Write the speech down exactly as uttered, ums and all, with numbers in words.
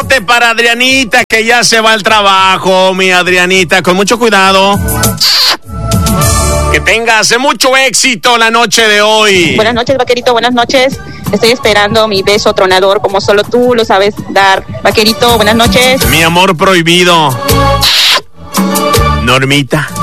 Para Adrianita, que ya se va al trabajo, mi Adrianita, con mucho cuidado. Que tengas mucho éxito la noche de hoy. Buenas noches, vaquerito, buenas noches. Estoy esperando mi beso tronador como solo tú lo sabes dar. Vaquerito, buenas noches. Mi amor prohibido. Normita.